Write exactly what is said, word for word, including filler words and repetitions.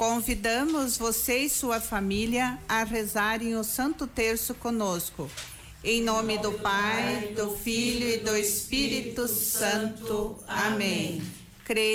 Convidamos você e sua família a rezarem o Santo Terço conosco. Em nome do Pai, do Filho e do Espírito Santo. Amém.